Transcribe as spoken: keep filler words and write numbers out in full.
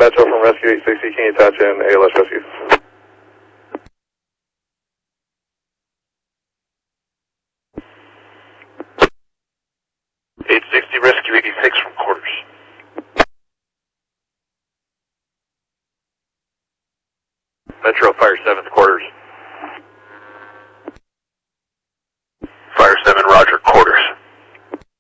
Metro from Rescue eight sixty, can you attach in A L S Rescue? eight sixty, Rescue eighty-six from quarters. Metro, fire seventh quarters.